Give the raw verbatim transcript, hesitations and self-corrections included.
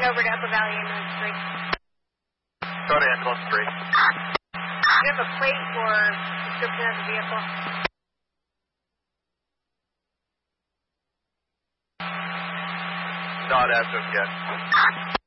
over to Upper Valley Ambulance three. Go to Ambulance three. Do you have a plate or description of the vehicle? Not as of yet.